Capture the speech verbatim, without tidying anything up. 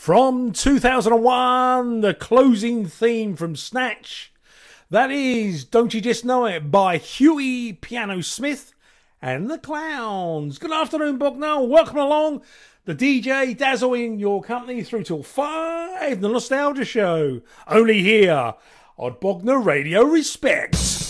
From two thousand one, the closing theme from Snatch. That is Don't You Just Know It by Huey Piano Smith and the Clowns. Good afternoon, Bognor. Welcome along. The D J Dazzle in your company through till five. The Nostalgia Show. Only here on Bognor Radio Respect.